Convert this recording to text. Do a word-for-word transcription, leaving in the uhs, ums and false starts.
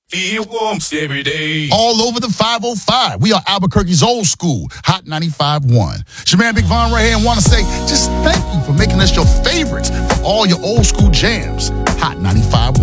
Feel warmth every day. All over the five oh five. We are Albuquerque's old school, Hot ninety-five point one. It's your man Big Von right here and want to say just thank you for making us your favorites for all your old school jams. Hot ninety-five point one.